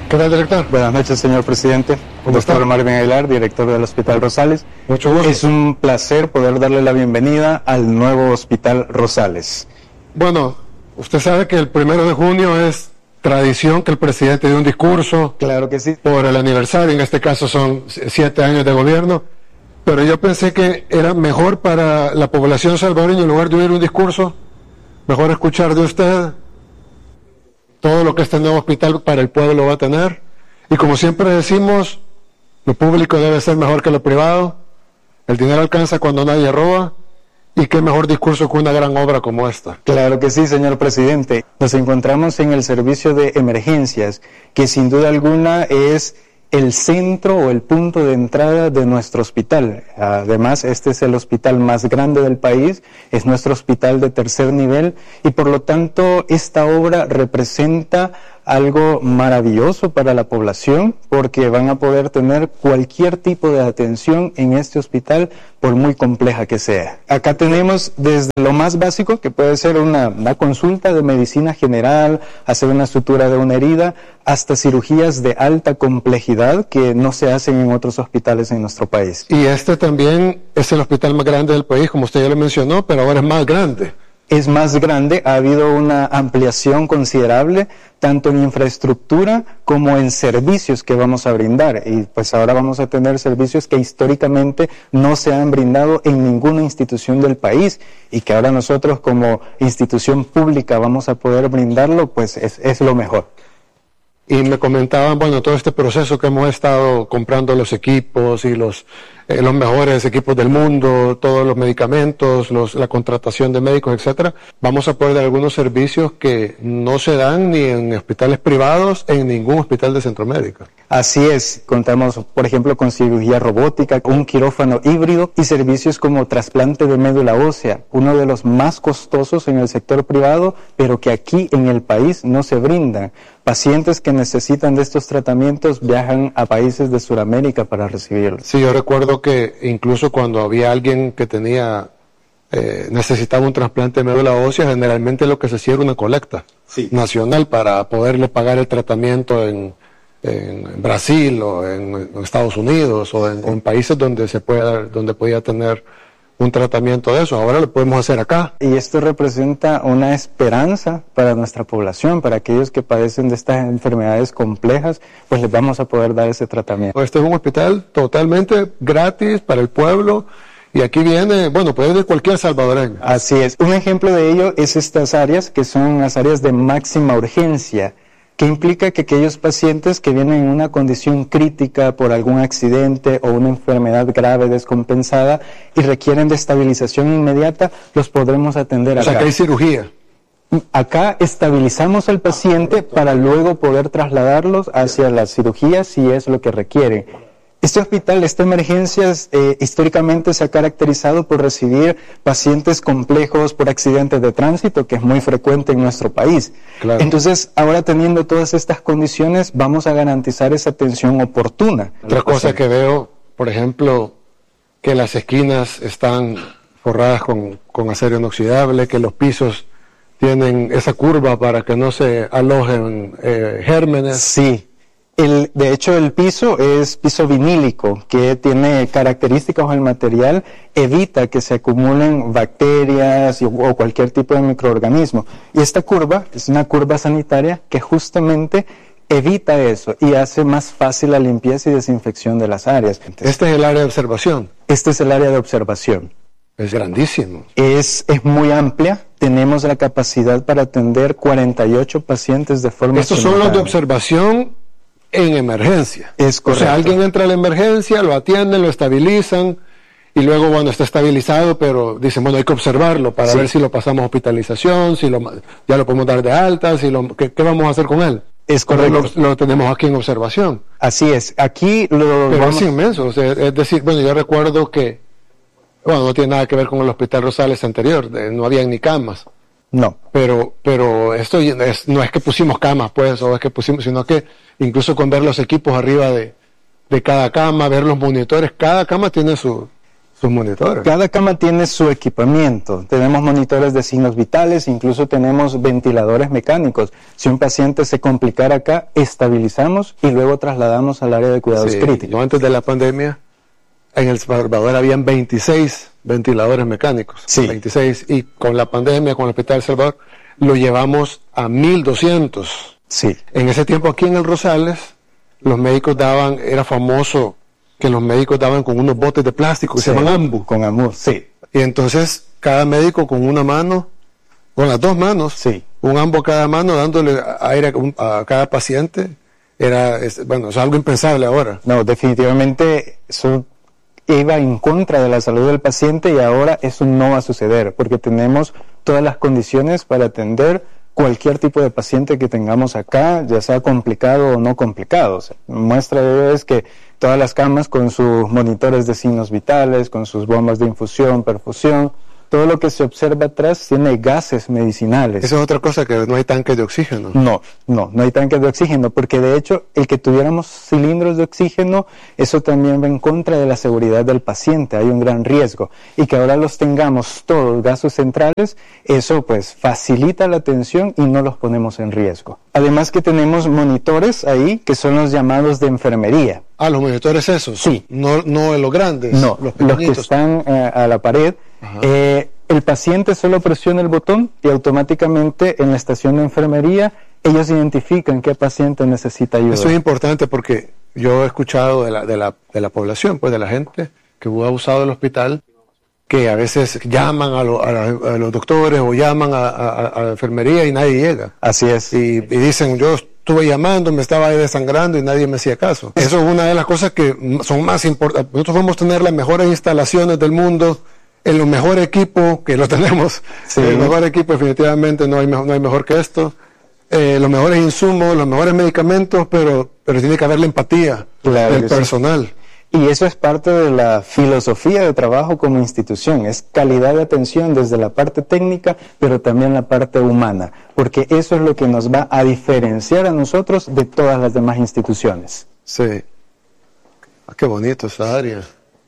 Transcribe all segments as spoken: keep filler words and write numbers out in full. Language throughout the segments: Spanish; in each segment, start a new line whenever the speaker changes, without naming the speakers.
¿Qué tal, director?
Buenas noches, señor presidente. Doctor Marvin Aguilar, director del Hospital Rosales.
Mucho gusto.
Es un placer poder darle la bienvenida al nuevo Hospital Rosales.
Bueno, usted sabe que el primero de junio es tradición que el presidente dé un discurso.
Claro que sí.
Por el aniversario, en este caso son siete años de gobierno. Pero yo pensé que era mejor para la población salvadoreña, en lugar de oír un discurso, mejor escuchar de usted todo lo que este nuevo hospital para el pueblo va a tener. Y como siempre decimos, lo público debe ser mejor que lo privado. El dinero alcanza cuando nadie roba. Y qué mejor discurso que una gran obra como esta.
Claro que sí, señor presidente. Nos encontramos en el servicio de emergencias, que sin duda alguna es el centro o el punto de entrada de nuestro hospital. Además, este es el hospital más grande del país, es nuestro hospital de tercer nivel y por lo tanto esta obra representa algo maravilloso para la población porque van a poder tener cualquier tipo de atención en este hospital por muy compleja que sea. Acá tenemos desde lo más básico, que puede ser una, una consulta de medicina general, hacer una sutura de una herida, hasta cirugías de alta complejidad que no se hacen en otros hospitales en nuestro país.
Y este también es el hospital más grande del país, como usted ya lo mencionó, pero ahora es más grande.
Es más grande, ha habido una ampliación considerable, tanto en infraestructura como en servicios que vamos a brindar. Y pues ahora vamos a tener servicios que históricamente no se han brindado en ninguna institución del país y que ahora nosotros como institución pública vamos a poder brindarlo, pues es, es lo mejor.
Y me comentaban, bueno, todo este proceso que hemos estado comprando los equipos y los, eh, los mejores equipos del mundo, todos los medicamentos, los, la contratación de médicos, etcétera. Vamos a poder dar algunos servicios que no se dan ni en hospitales privados, en ningún hospital de Centroamérica.
Así es, contamos, por ejemplo, con cirugía robótica, un quirófano híbrido y servicios como trasplante de médula ósea, uno de los más costosos en el sector privado, pero que aquí en el país no se brindan. Pacientes que necesitan de estos tratamientos viajan a países de Sudamérica para recibirlos.
Sí, yo recuerdo que incluso cuando había alguien que tenía, eh, necesitaba un trasplante de médula ósea, generalmente lo que se hacía era una colecta sí. nacional para poderle pagar el tratamiento en, en Brasil o en, en Estados Unidos o en, o en países donde se pueda, donde podía tener un tratamiento de eso. Ahora lo podemos hacer acá.
Y esto representa una esperanza para nuestra población, para aquellos que padecen de estas enfermedades complejas, pues les vamos a poder dar ese tratamiento.
Este es un hospital totalmente gratis para el pueblo y aquí viene, bueno, puede ir cualquier salvadoreño.
Así es. Un ejemplo de ello es estas áreas que son las áreas de máxima urgencia, que implica que aquellos pacientes que vienen en una condición crítica por algún accidente o una enfermedad grave descompensada y requieren de estabilización inmediata, los podremos atender acá.
O sea, que hay cirugía.
Acá estabilizamos al paciente para luego poder trasladarlos hacia la cirugía si es lo que requieren. Este hospital, esta emergencia, eh, históricamente se ha caracterizado por recibir pacientes complejos por accidentes de tránsito, que es muy frecuente en nuestro país. Claro. Entonces, ahora teniendo todas estas condiciones, vamos a garantizar esa atención oportuna.
Otra cosa que veo, por ejemplo, que las esquinas están forradas con, con acero inoxidable, que los pisos tienen esa curva para que no se alojen eh, gérmenes.
Sí. El, de hecho, el piso es piso vinílico, que tiene características del material, evita que se acumulen bacterias y, o cualquier tipo de microorganismo. Y esta curva es una curva sanitaria que justamente evita eso y hace más fácil la limpieza y desinfección de las áreas.
Entonces, este es el área de observación.
Este es el área de observación.
Es grandísimo.
Es, es muy amplia. Tenemos la capacidad para atender cuarenta y ocho pacientes de forma
Estos simultánea. Son los de observación en emergencia.
Es correcto.
O sea, alguien entra a la emergencia, lo atienden, lo estabilizan y luego, bueno, está estabilizado, pero dicen, bueno, hay que observarlo para sí. ver si lo pasamos a hospitalización, si lo, ya lo podemos dar de alta, si lo, ¿qué, qué vamos a hacer con él?
Es correcto.
Lo, lo tenemos aquí en observación.
Así es. Aquí lo
Pero
vamos...
es inmenso. O sea, es decir, bueno, yo recuerdo que, bueno, no tiene nada que ver con el Hospital Rosales anterior, de, no había ni camas.
No.
Pero, pero esto es, no es que pusimos camas, pues, o es que pusimos, sino que incluso con ver los equipos arriba de, de cada cama, ver los monitores, cada cama tiene su, sus monitores.
Cada cama tiene su equipamiento. Tenemos monitores de signos vitales, incluso tenemos ventiladores mecánicos. Si un paciente se complicara acá, estabilizamos y luego trasladamos al área de cuidados
Sí,
críticos.
no, antes de la pandemia, en El Salvador habían veintiséis ventiladores mecánicos.
Sí.
veintiséis. Y con la pandemia, con el Hospital El Salvador, lo llevamos a mil doscientos.
Sí.
En ese tiempo aquí en el Rosales, los médicos daban, era famoso que los médicos daban con unos botes de plástico que
Sí.
se llaman ambu.
Con ambu, sí.
Y entonces cada médico con una mano, con las dos manos,
Sí.
un ambu a cada mano dándole aire a, un- a cada paciente, era, es, bueno, es algo impensable ahora.
No, definitivamente eso iba en contra de la salud del paciente y ahora eso no va a suceder porque tenemos todas las condiciones para atender cualquier tipo de paciente que tengamos acá, ya sea complicado o no complicado. O sea, muestra de ello es que todas las camas con sus monitores de signos vitales, con sus bombas de infusión, perfusión, todo lo que se observa atrás tiene gases medicinales.
Esa es otra cosa, que no hay tanques de oxígeno.
No, no, no hay tanques de oxígeno, porque de hecho el que tuviéramos cilindros de oxígeno, eso también va en contra de la seguridad del paciente, hay un gran riesgo. Y que ahora los tengamos todos gases centrales, eso pues facilita la atención y no los ponemos en riesgo. Además que tenemos monitores ahí que son los llamados de enfermería.
Ah, los monitores esos.
Sí.
No, no los grandes.
No,
los
los que
pequeñitos.
están eh, a la pared. Eh, el paciente solo presiona el botón y automáticamente en la estación de enfermería ellos identifican qué paciente necesita ayuda.
Eso es importante porque yo he escuchado de la, de la, de la población, pues de la gente que ha usado el hospital, que a veces llaman a, lo- a la- a los doctores o llaman a, a- a la enfermería y nadie llega.
Así es.
Y, y dicen, yo estuve llamando, me estaba ahí desangrando y nadie me hacía caso. Eso es una de las cosas que m- son más importantes. Nosotros vamos a tener las mejores instalaciones del mundo, en los mejores equipos, que lo tenemos.
Sí.
El mejor equipo definitivamente no hay, mejor, no hay mejor que esto. Eh, los mejores insumos, los mejores medicamentos, pero, pero tiene que haber la empatía
Claro
del
que sí.
personal.
Y eso es parte de la filosofía de trabajo como institución, es calidad de atención desde la parte técnica, pero también la parte humana, porque eso es lo que nos va a diferenciar a nosotros de todas las demás instituciones.
Sí. Ah, qué bonito esa área.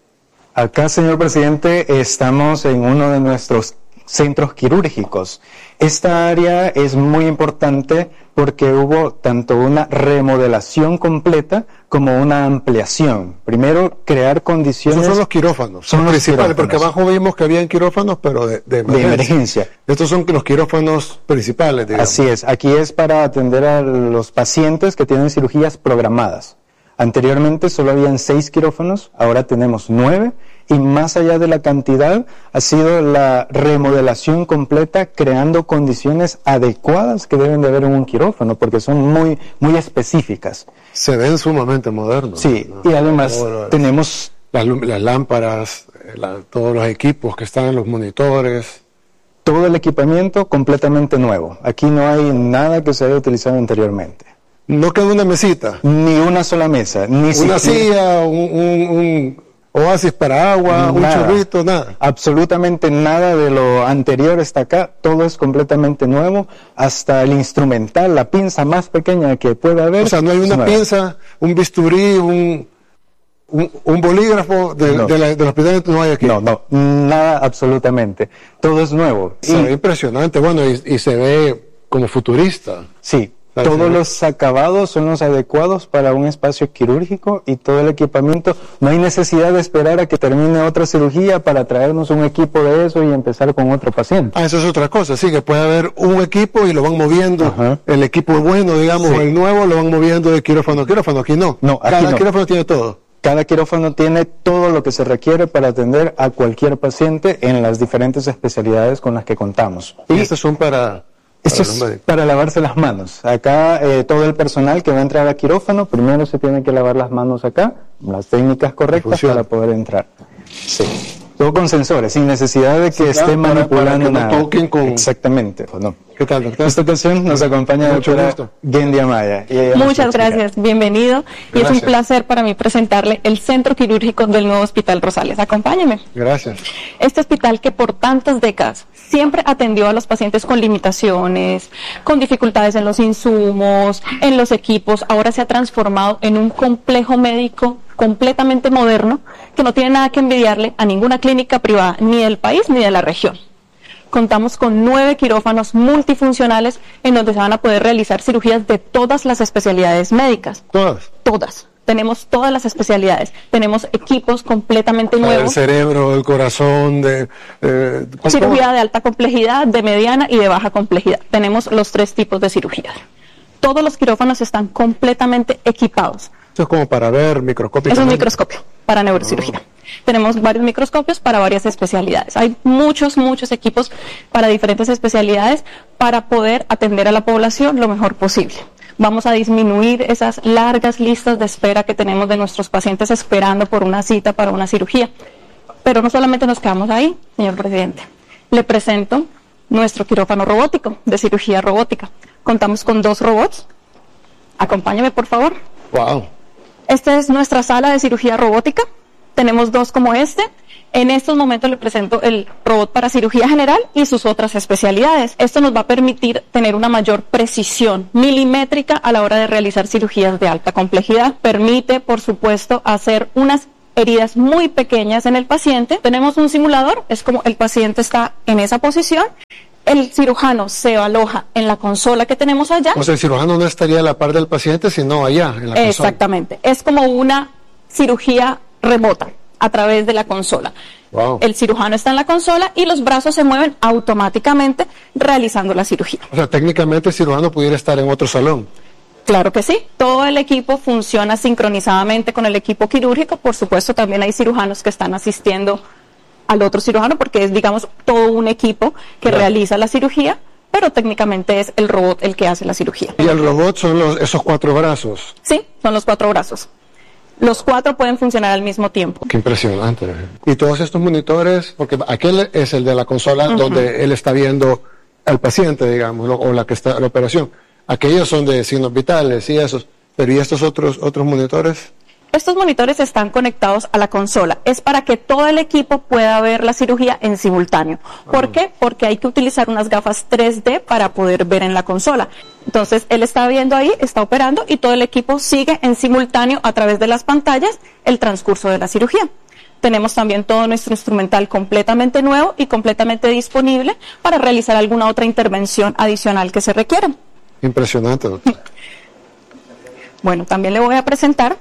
Acá, señor presidente, estamos en uno de nuestros centros quirúrgicos. Esta área es muy importante porque hubo tanto una remodelación completa como una ampliación. Primero, crear condiciones
Esos son los quirófanos.
Son los
principales, porque
quirófanos.
abajo vimos que habían quirófanos, pero de, de emergencia.
de emergencia.
Estos son los quirófanos principales, digamos.
Así es, aquí es para atender a los pacientes que tienen cirugías programadas. Anteriormente solo habían seis quirófanos, ahora tenemos nueve, y más allá de la cantidad ha sido la remodelación completa creando condiciones adecuadas que deben de haber en un quirófano, porque son muy, muy específicas.
Se ven sumamente modernos.
Sí,
¿no?
y además
Todo lo-
tenemos
Las, lum- las lámparas, eh, la- todos los equipos que están en los monitores.
todo el equipamiento completamente nuevo. Aquí no hay nada que se haya utilizado anteriormente.
No queda una mesita,
Ni una sola mesa, ni
una
siquiera-
silla, un, un- un oasis para agua, un
Nada.
chorrito, nada.
Absolutamente nada de lo anterior está acá, todo es completamente nuevo, hasta el instrumental, la pinza más pequeña que pueda haber.
O sea, no hay
es
una
nueva.
pinza, un bisturí, un, un, un bolígrafo de,
No.
de la- del hospital, no hay aquí.
No, no, nada absolutamente. Todo es nuevo.
Se
Y-
ve impresionante, bueno, y, y se ve como futurista.
sí,
Claro,
todos
sí.
los acabados son los adecuados para un espacio quirúrgico y todo el equipamiento. No hay necesidad de esperar a que termine otra cirugía para traernos un equipo de eso y empezar con otro paciente.
Ah, eso es otra cosa, sí, que puede haber un equipo y lo van moviendo,
Ajá.
el equipo bueno, digamos,
Sí.
o el nuevo, lo van moviendo de quirófano a quirófano, aquí no.
No, aquí
Cada
no.
quirófano tiene todo.
Cada quirófano tiene todo lo que se requiere para atender a cualquier paciente en las diferentes especialidades con las que contamos.
Y estos son para,
Esto
para los
es
médicos.
para lavarse las manos. Acá eh, todo el personal que va a entrar a quirófano, primero se tiene que lavar las manos acá, las técnicas correctas
Funciona.
para poder entrar. Sí. Todo con sensores, sin necesidad de que
Sí,
esté
claro, para-
manipulando
para que no
nada.
toquen con-
Exactamente. Pues no.
¿Qué tal, doctor?
En esta ocasión nos acompaña la
Mucho
doctora
gusto.
Gendy Amaya. y ella nos va a
Muchas
explicar.
gracias, bienvenido. Y es un
Gracias.
placer para mí presentarle el Centro Quirúrgico del Nuevo Hospital Rosales. Acompáñeme.
Gracias.
Este hospital que por tantas décadas siempre atendió a los pacientes con limitaciones, con dificultades en los insumos, en los equipos, ahora se ha transformado en un complejo médico completamente moderno que no tiene nada que envidiarle a ninguna clínica privada, ni del país ni de la región. Contamos con nueve quirófanos multifuncionales en donde se van a poder realizar cirugías de todas las especialidades médicas.
¿Todas?
Todas. Tenemos todas las especialidades. Tenemos equipos completamente
Para
nuevos.
el cerebro, el corazón, de... Eh,
cirugía de alta complejidad, de mediana y de baja complejidad. Tenemos los tres tipos de cirugía. Todos los quirófanos están completamente equipados.
Esto es como para ver microscópicamente.
Es un microscopio para neurocirugía. Oh. Tenemos varios microscopios para varias especialidades. Hay muchos, muchos equipos para diferentes especialidades para poder atender a la población lo mejor posible. Vamos a disminuir esas largas listas de espera que tenemos de nuestros pacientes esperando por una cita para una cirugía. Pero no solamente nos quedamos ahí, señor presidente. Le presento nuestro quirófano robótico de cirugía robótica. Contamos con dos robots. Acompáñame, por favor.
Wow.
Esta es nuestra sala de cirugía robótica. Tenemos dos como este. En estos momentos le presento el robot para cirugía general y sus otras especialidades. Esto nos va a permitir tener una mayor precisión milimétrica a la hora de realizar cirugías de alta complejidad. Permite, por supuesto, hacer unas heridas muy pequeñas en el paciente. Tenemos un simulador, es como el paciente está en esa posición. El cirujano se aloja en la consola que tenemos allá.
O sea, el cirujano no estaría a la par del paciente, sino allá, en la consola.
Exactamente. Es como una cirugía remota a través de la consola.
Wow.
El cirujano está en la consola y los brazos se mueven automáticamente realizando la cirugía.
O sea, técnicamente el cirujano pudiera estar en otro salón.
Claro que sí. Todo el equipo funciona sincronizadamente con el equipo quirúrgico. Por supuesto, también hay cirujanos que están asistiendo al otro cirujano porque es, digamos, todo un equipo que claro. realiza la cirugía, pero técnicamente es el robot el que hace la cirugía.
¿Y el robot son los, esos cuatro brazos?
Sí, son los cuatro brazos. Los cuatro pueden funcionar al mismo tiempo.
Qué impresionante. Y todos estos monitores, porque aquel es el de la consola uh-huh. donde él está viendo al paciente, digamos, o la que está la operación. Aquellos son de signos vitales y esos. Pero ¿y estos otros otros monitores?
Estos monitores están conectados a la consola. Es para que todo el equipo pueda ver la cirugía en simultáneo. ¿Por uh-huh. qué? Porque hay que utilizar unas gafas tres D para poder ver en la consola. Entonces, él está viendo ahí, está operando y todo el equipo sigue en simultáneo a través de las pantallas el transcurso de la cirugía. Tenemos también todo nuestro instrumental completamente nuevo y completamente disponible para realizar alguna otra intervención adicional que se requiera.
Impresionante, doctor.
Bueno, también le voy a presentar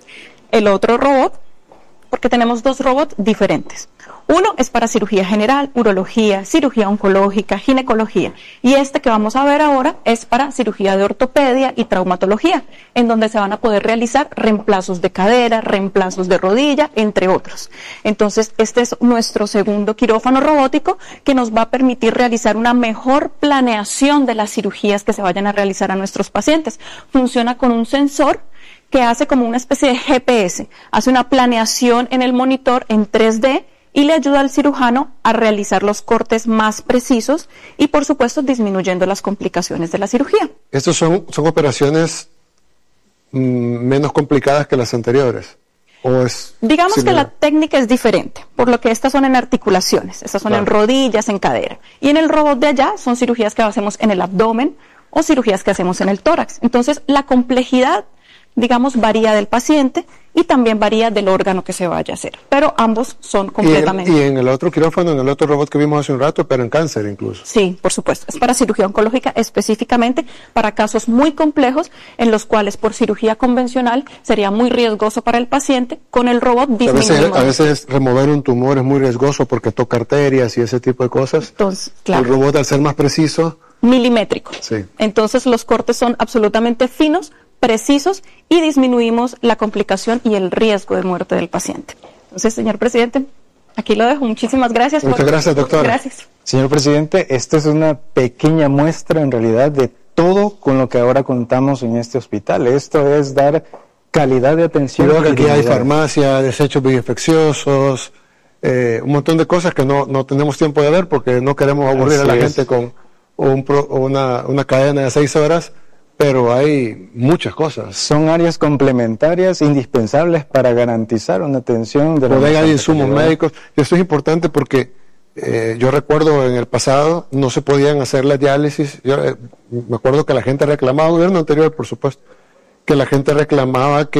el otro robot, porque tenemos dos robots diferentes. Uno es para cirugía general, urología, cirugía oncológica, ginecología. Y este que vamos a ver ahora es para cirugía de ortopedia y traumatología, en donde se van a poder realizar reemplazos de cadera, reemplazos de rodilla, entre otros. Entonces, este es nuestro segundo quirófano robótico que nos va a permitir realizar una mejor planeación de las cirugías que se vayan a realizar a nuestros pacientes. Funciona con un sensor que hace como una especie de G P S, hace una planeación en el monitor en tres D y le ayuda al cirujano a realizar los cortes más precisos y, por supuesto, disminuyendo las complicaciones de la cirugía.
¿Estos son, son operaciones mmm, menos complicadas que las anteriores? ¿O es
Digamos
similar?
Que la técnica es diferente, por lo que estas son en articulaciones, estas son claro. en rodillas, en cadera. Y en el robot de allá son cirugías que hacemos en el abdomen o cirugías que hacemos en el tórax. Entonces, la complejidad, digamos, varía del paciente y también varía del órgano que se vaya a hacer. Pero ambos son completamente...
Y en, y en el otro quirófano, en el otro robot que vimos hace un rato, pero en cáncer incluso.
Sí, por supuesto. Es para cirugía oncológica específicamente, para casos muy complejos, en los cuales por cirugía convencional sería muy riesgoso para el paciente. Con el robot disminuimos.
A veces, a veces remover un tumor es muy riesgoso porque toca arterias y ese tipo de cosas.
Entonces, claro.
El robot, al ser más preciso...
milimétrico.
Sí.
Entonces los cortes son absolutamente finos, precisos y disminuimos la complicación y el riesgo de muerte del paciente. Entonces, señor presidente, aquí lo dejo. Muchísimas gracias.
Muchas por... gracias, doctora.
Gracias.
Señor presidente, esta es una pequeña muestra en realidad de todo con lo que ahora contamos en este hospital. Esto es dar calidad de atención.
Creo que aquí hay farmacia, desechos bioinfecciosos, eh, un montón de cosas que no, no tenemos tiempo de ver porque no queremos aburrir Así a la es. gente con un pro, una, una cadena de seis horas. Pero hay muchas cosas.
Son áreas complementarias indispensables para garantizar una atención de la
bodega de insumos médicos. Y esto es importante porque eh, yo recuerdo en el pasado no se podían hacer las diálisis. Yo eh, me acuerdo que la gente reclamaba, el gobierno anterior por supuesto, que la gente reclamaba que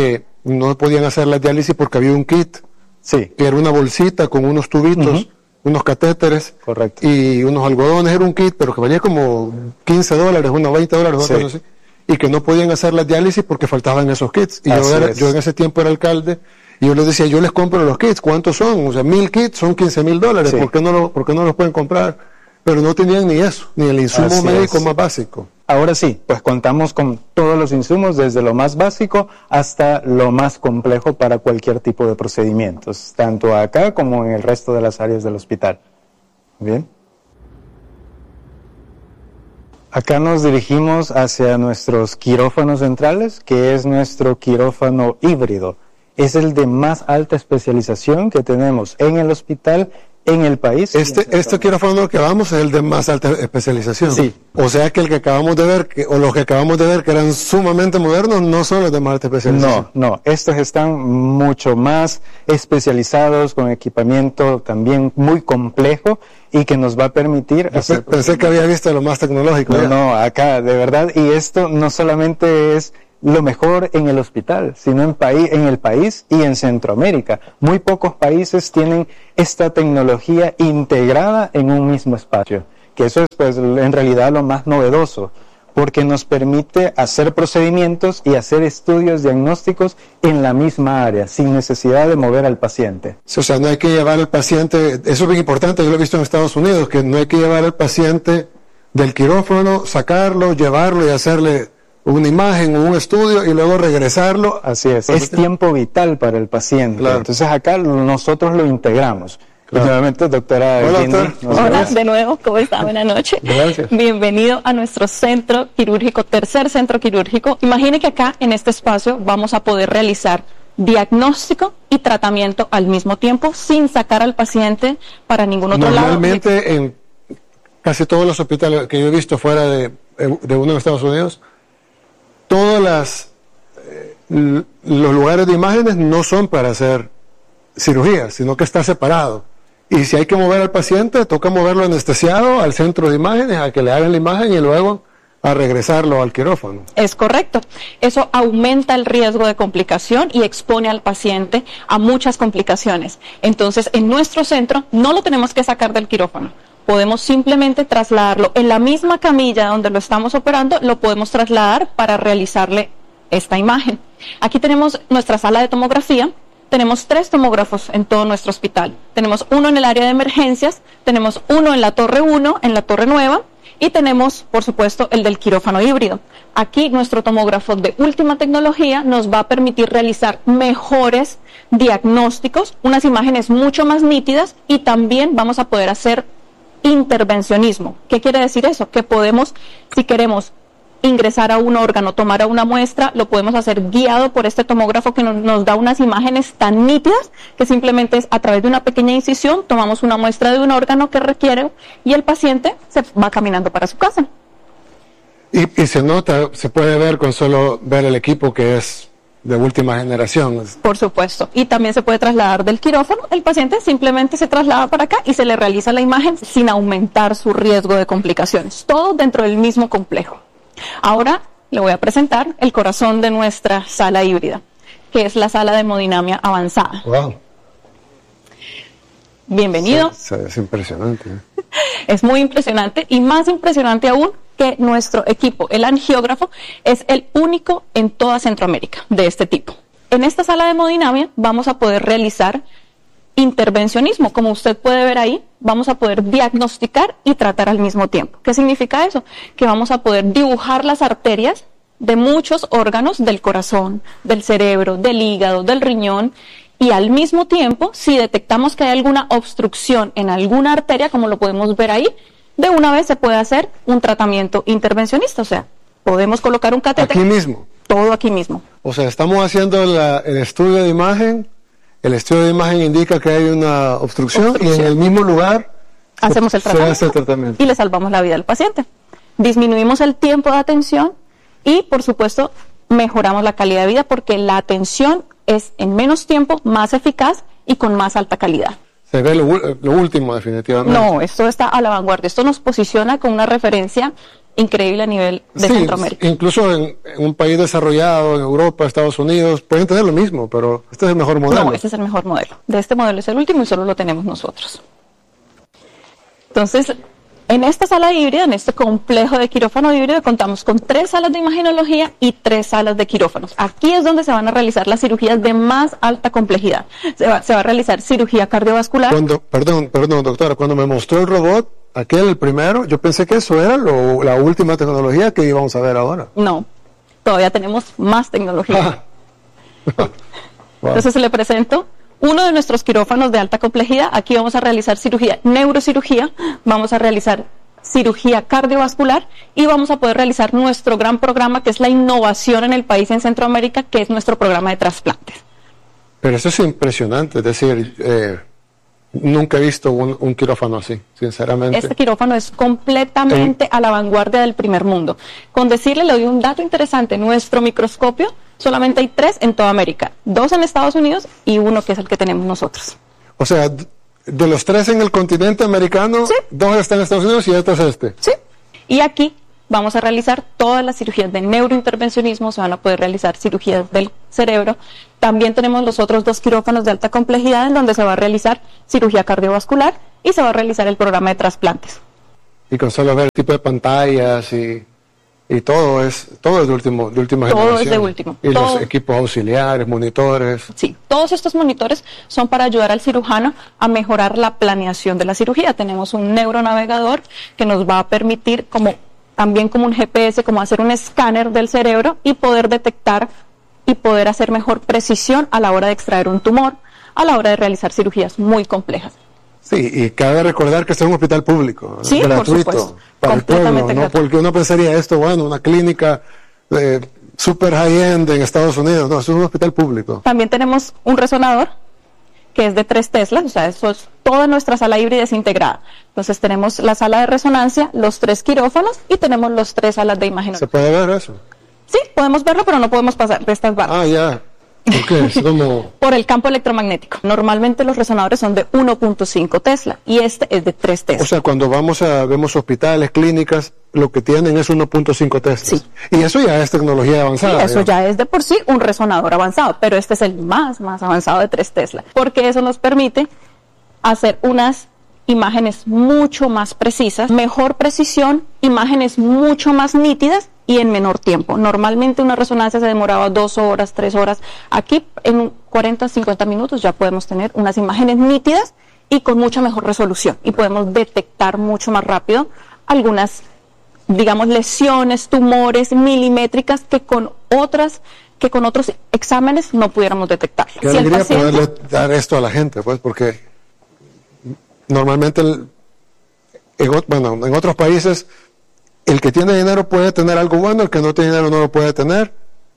no podían hacer la diálisis porque había un kit,
Sí.
que era una bolsita con unos tubitos, uh-huh. unos catéteres.
Correcto.
Y unos algodones, era un kit, pero que valía como quince dólares, unos veinte dólares,
Sí.
así, y que no podían hacer la diálisis porque faltaban esos kits. Y yo, era, yo en ese tiempo era alcalde, y yo les decía, yo les compro los kits, ¿cuántos son? O sea, mil kits son quince mil dólares,
Sí.
¿por qué no lo, por qué no los pueden comprar? Pero no tenían ni eso, ni el insumo
Así
médico
es.
más básico.
Ahora sí, pues contamos con todos los insumos, desde lo más básico hasta lo más complejo para cualquier tipo de procedimientos, tanto acá como en el resto de las áreas del hospital. Bien. Acá nos dirigimos hacia nuestros quirófanos centrales, que es nuestro quirófano híbrido. Es el de más alta especialización que tenemos en el hospital, en el país.
Este, este quirófano que vamos es el de más alta especialización.
Sí.
O sea que el que acabamos de ver, que, o los que acabamos de ver que eran sumamente modernos, no son los de más alta especialización.
No, no, estos están mucho más especializados, con equipamiento también muy complejo y que nos va a permitir
Yo
hacer...
Pensé que había visto lo más tecnológico.
No,
ya.
no, acá, de verdad, y esto no solamente es lo mejor en el hospital, sino en, país, en el país y en Centroamérica. Muy pocos países tienen esta tecnología integrada en un mismo espacio, que eso es pues en realidad lo más novedoso, porque nos permite hacer procedimientos y hacer estudios diagnósticos en la misma área, sin necesidad de mover al paciente.
O sea, no hay que llevar al paciente, eso es bien importante, yo lo he visto en Estados Unidos, que no hay que llevar al paciente del quirófano, sacarlo, llevarlo y hacerle una imagen o un estudio y luego regresarlo.
Así es, es tiempo vital para el paciente.
Claro.
Entonces acá nosotros lo integramos.
Claro.
Y nuevamente, doctora
Hola,
Cindy,
doctora.
nos
Hola,
vemos.
de nuevo, ¿cómo está? Buenas noches.
Gracias.
Bienvenido a nuestro centro quirúrgico, tercer centro quirúrgico. Imagine que acá, en este espacio, vamos a poder realizar diagnóstico y tratamiento al mismo tiempo, sin sacar al paciente para ningún otro lado.
Normalmente en casi todos los hospitales que yo he visto fuera de, de uno de Estados Unidos, todas las eh, los lugares de imágenes no son para hacer cirugías, sino que está separado. Y si hay que mover al paciente, toca moverlo anestesiado al centro de imágenes, a que le hagan la imagen y luego a regresarlo al quirófano.
Es correcto. Eso aumenta el riesgo de complicación y expone al paciente a muchas complicaciones. Entonces, en nuestro centro no lo tenemos que sacar del quirófano. Podemos simplemente trasladarlo en la misma camilla donde lo estamos operando, lo podemos trasladar para realizarle esta imagen. Aquí tenemos nuestra sala de tomografía. Tenemos tres tomógrafos en todo nuestro hospital. Tenemos uno en el área de emergencias, tenemos uno en la torre uno, en la torre nueva, y tenemos, por supuesto, el del quirófano híbrido. Aquí nuestro tomógrafo de última tecnología nos va a permitir realizar mejores diagnósticos, unas imágenes mucho más nítidas, y también vamos a poder hacer intervencionismo. ¿Qué quiere decir eso? Que podemos, si queremos ingresar a un órgano, tomar a una muestra, lo podemos hacer guiado por este tomógrafo que nos, nos da unas imágenes tan nítidas que simplemente es a través de una pequeña incisión, tomamos una muestra de un órgano que requiere y el paciente se va caminando para su casa.
Y, y se nota, se puede ver con solo ver el equipo que es de última generación.
Por supuesto. Y también se puede trasladar del quirófano. El paciente simplemente se traslada para acá y se le realiza la imagen sin aumentar su riesgo de complicaciones. Todo dentro del mismo complejo. Ahora le voy a presentar el corazón de nuestra sala híbrida, que es la sala de hemodinamia avanzada.
Wow.
Bienvenido.
Es, es impresionante. ¿eh?
Es muy impresionante y más impresionante aún que nuestro equipo, el angiógrafo, es el único en toda Centroamérica de este tipo. En esta sala de hemodinamia vamos a poder realizar intervencionismo, como usted puede ver ahí, vamos a poder diagnosticar y tratar al mismo tiempo. ¿Qué significa eso? Que vamos a poder dibujar las arterias de muchos órganos del corazón, del cerebro, del hígado, del riñón, y al mismo tiempo, si detectamos que hay alguna obstrucción en alguna arteria, como lo podemos ver ahí, de una vez se puede hacer un tratamiento intervencionista, o sea, podemos colocar un catéter.
Aquí mismo.
Todo aquí mismo.
O sea, estamos haciendo la, el estudio de imagen. El estudio de imagen indica que hay una obstrucción, obstrucción. Y en el mismo lugar
hacemos el tratamiento,
se hace el tratamiento
y le salvamos la vida al paciente. Disminuimos el tiempo de atención y, por supuesto, mejoramos la calidad de vida porque la atención es en menos tiempo, más eficaz y con más alta calidad.
Se ve lo, lo último definitivamente.
No, esto está a la vanguardia. Esto nos posiciona con una referencia increíble a nivel de
sí,
Centroamérica.
Incluso en, en un país desarrollado, en Europa, Estados Unidos, pueden tener lo mismo, pero este es el mejor modelo.
No, este es el mejor modelo. De este modelo es el último y solo lo tenemos nosotros. Entonces, en esta sala híbrida, en este complejo de quirófano híbrido, contamos con tres salas de imagenología y tres salas de quirófanos. Aquí es donde se van a realizar las cirugías de más alta complejidad. Se va, se va a realizar cirugía cardiovascular.
Cuando, perdón, perdón, doctora, cuando me mostró el robot, aquel, el primero, yo pensé que eso era lo, la última tecnología que íbamos a ver ahora.
No, todavía tenemos más tecnología.
Wow.
Entonces le presento uno de nuestros quirófanos de alta complejidad. Aquí vamos a realizar cirugía, neurocirugía, vamos a realizar cirugía cardiovascular y vamos a poder realizar nuestro gran programa, que es la innovación en el país, en Centroamérica, que es nuestro programa de trasplantes.
Pero eso es impresionante, es decir, eh, nunca he visto un, un quirófano así, sinceramente.
Este quirófano es completamente a la vanguardia del primer mundo. Con decirle, le doy un dato interesante, nuestro microscopio solamente hay tres en toda América, dos en Estados Unidos y uno que es el que tenemos nosotros.
O sea, de los tres en el continente americano,
sí,
dos están en Estados Unidos y este es este.
Sí, y aquí vamos a realizar todas las cirugías de neurointervencionismo, se van a poder realizar cirugías del cerebro. También tenemos los otros dos quirófanos de alta complejidad en donde se va a realizar cirugía cardiovascular y se va a realizar el programa de trasplantes.
Y con solo ver el tipo de pantallas y, y todo es todo es de, último, de última
todo
generación.
Todo es de último.
Y
todo.
Los equipos auxiliares, monitores.
Sí, todos estos monitores son para ayudar al cirujano a mejorar la planeación de la cirugía. Tenemos un neuronavegador que nos va a permitir, como también como un G P S, como hacer un escáner del cerebro y poder detectar y poder hacer mejor precisión a la hora de extraer un tumor, a la hora de realizar cirugías muy complejas.
Sí, y cabe recordar que este es un hospital público,
sí,
gratuito,
por supuesto,
para el pueblo, ¿no? Gratuito. Porque uno pensaría esto, bueno, una clínica eh, super high-end en Estados Unidos, no, es un hospital público.
También tenemos un resonador que es de tres teslas, o sea, eso es, toda nuestra sala híbrida es integrada. Entonces tenemos la sala de resonancia, los tres quirófanos y tenemos los tres salas de imagenología.
¿Se puede ver eso?
Sí, podemos verlo, pero no podemos pasar de estas barras.
Ah, ya. ¿Por qué? Es como...
Por el campo electromagnético. Normalmente los resonadores son de uno punto cinco Tesla y este es de tres Tesla.
O sea, cuando vamos a, vemos hospitales, clínicas, lo que tienen es uno punto cinco Tesla.
Sí.
Y eso ya es tecnología avanzada.
Sí, eso
digamos.
ya es de por sí un resonador avanzado, pero este es el más, más avanzado de tres Tesla. Porque eso nos permite hacer unas imágenes mucho más precisas, mejor precisión, imágenes mucho más nítidas y en menor tiempo. Normalmente una resonancia se demoraba dos horas, tres horas. Aquí en cuarenta, cincuenta minutos ya podemos tener unas imágenes nítidas y con mucha mejor resolución y podemos detectar mucho más rápido algunas, digamos, lesiones, tumores milimétricas que con otras que con otros exámenes no pudiéramos detectar.
Qué
si
alegría
paciente...
poderle dar esto a la gente, pues, porque normalmente, el, en, bueno, en otros países, el que tiene dinero puede tener algo bueno, el que no tiene dinero no lo puede tener.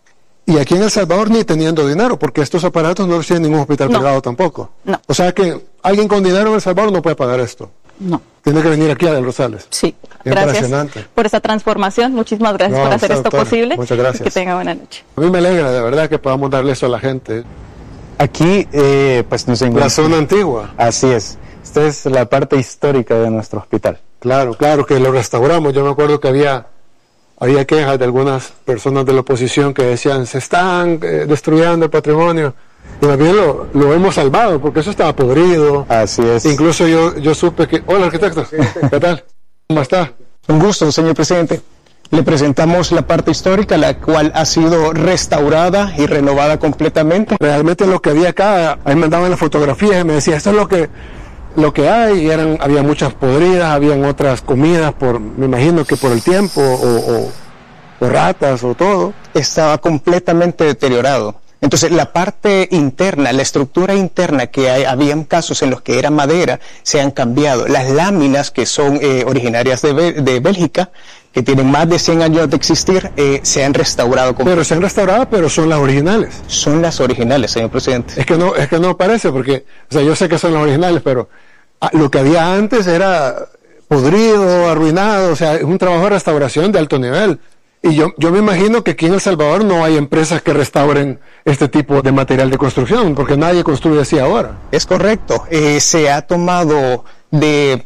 Y aquí en El Salvador ni teniendo dinero, porque estos aparatos no los tiene ningún hospital
no.
privado tampoco.
No.
O sea que alguien con dinero en El Salvador no puede pagar esto.
No.
Tiene que venir aquí a Del Rosales.
Sí, gracias por esa transformación. Muchísimas gracias
no,
por hacer esto
doctora,
posible.
Muchas gracias.
Que tenga buena noche.
A mí me alegra de verdad que podamos darle eso a la gente.
Aquí, eh, pues nos encontramos.
La zona antigua.
Así es. Esta es la parte histórica de nuestro hospital.
Claro, claro, que lo restauramos. Yo me acuerdo que había, había quejas de algunas personas de la oposición que decían, se están eh, destruyendo el patrimonio. Y más bien lo, lo hemos salvado, porque eso estaba podrido.
Así es.
Incluso yo, yo supe que... Hola, arquitecto. ¿Qué tal? ¿Cómo está?
Un gusto, señor presidente. Le presentamos la parte histórica, la cual ha sido restaurada y renovada completamente.
Realmente lo que había acá, ahí me mandaban las fotografías y me decía, esto es lo que... lo que hay, y eran, había muchas podridas, habían otras comidas, por, me imagino que por el tiempo, o, o, o ratas, o todo.
Estaba completamente deteriorado. Entonces, la parte interna, la estructura interna, que hay, habían casos en los que era madera, se han cambiado. Las láminas, que son eh, originarias de, de Bélgica, que tienen más de cien años de existir, eh, se han restaurado.
Pero se han restaurado, pero son las originales.
Son las originales, señor presidente.
Es que no, es que no parece, porque, o sea, yo sé que son las originales, pero ah, lo que había antes era podrido, arruinado, o sea, es un trabajo de restauración de alto nivel. Y yo, yo me imagino que aquí en El Salvador no hay empresas que restauren este tipo de material de construcción, porque nadie construye así ahora.
Es correcto. Eh, se ha tomado de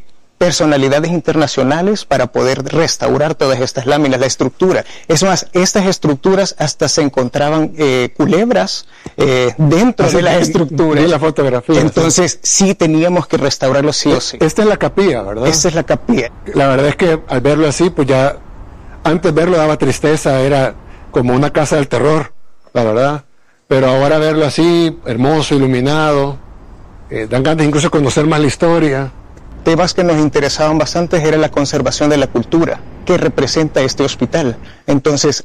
personalidades internacionales para poder restaurar todas estas láminas, la estructura. Es más, estas estructuras hasta se encontraban eh, culebras eh, dentro Así de las estructuras.
De la fotografía.
Entonces sí. sí teníamos que restaurarlo sí o sí.
Esta es la capilla, ¿verdad?
Esta es la capilla.
La verdad es que al verlo así, pues ya, antes verlo daba tristeza, era como una casa del terror, la verdad. Pero ahora verlo así, hermoso, iluminado, eh, dan ganas incluso de conocer más la historia.
Temas que nos interesaban bastante era la conservación de la cultura que representa este hospital. Entonces,